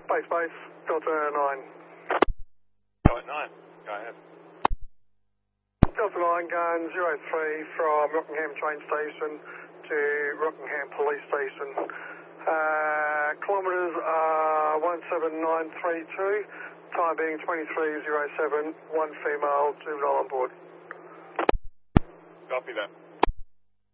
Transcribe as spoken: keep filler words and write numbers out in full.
Base, base, Delta nine. Delta nine, go ahead. Delta nine going zero three from Rockingham train station to Rockingham police station. Uh, kilometres are one seven nine three two, time being twenty-three oh seven, one female, juvenile on board. Copy that.